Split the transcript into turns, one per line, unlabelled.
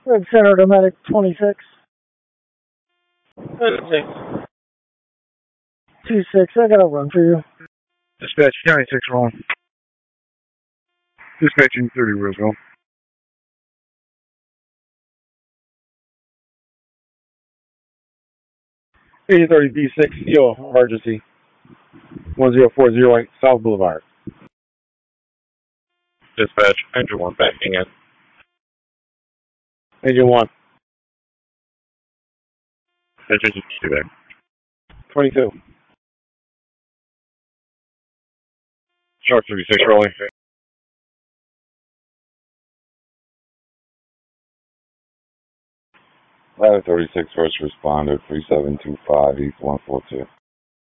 Red Center to Medic 26.
26.
26, I got a run for you.
Dispatch 96 rolling. Dispatching 30 Roseville.
8030 B6, yo, emergency. 10408 South Boulevard.
Dispatch, Engine 1 backing in.
Engine 1.
Engine 2 back.
22.
Shark 36 rolling.
36 first responder, 3725 East 142.